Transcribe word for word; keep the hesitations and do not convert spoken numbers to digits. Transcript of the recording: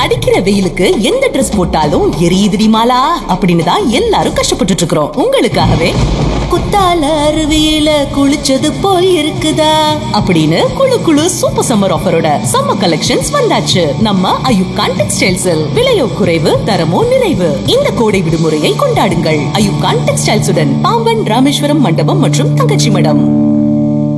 அடிக்கிற வெயிலுக்கு எந்த ட்ரெஸ் போட்டாலும் எரியுதுடி மாலா அப்படின்னு தான் எல்லாரும் கஷ்டப்பட்டுட்டு இருக்கிறோம். உங்களுக்காகவே குத்தால அருவியில குளிச்சது போல் இருக்குதா அப்படின்னு குளு குளு சூப்பர் சம்மர் ஆஃபரோட சம்மர் கலெக்ஷன்ஸ் வந்தாச்சு நம்ம அயூப் கான் டெக்ஸ்டைல்ஸில். விலையோ குறைவு, தரமோ நிறைவு. இந்த கோடை விடுமுறையை கொண்டாடுங்கள் அயூப் கான் டெக்ஸ்டைல்ஸ் உடன். பாம்பன் ராமேஸ்வரம் மண்டபம் மற்றும் தங்கச்சி மடம்.